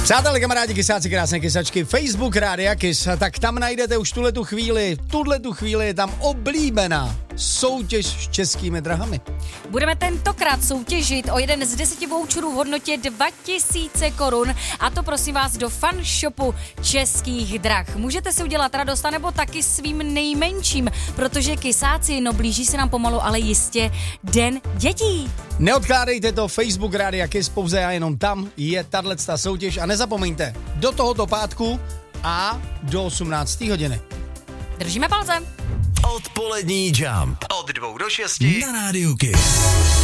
Přátelé, kamarádi, kysáci, krásné kysačky, Facebook Rádia Kys, tak tam najdete už tuhle chvíli je tam oblíbená soutěž s českými drahami. Budeme tentokrát soutěžit o jeden z 10 voucherů v hodnotě 2000 korun a to prosím vás do fanshopu Českých drah. Můžete si udělat radost nebo taky svým nejmenším, protože kysáci, blíží se nám pomalu, ale jistě Den dětí. Neodkládejte to, Facebook Rádia Kys, pouze a jenom tam je tato soutěž a nezapomeňte, do tohoto pátku a do 18. hodiny. Držíme palce. Odpolední Jump od 2 do 6 na Rádiu Kys.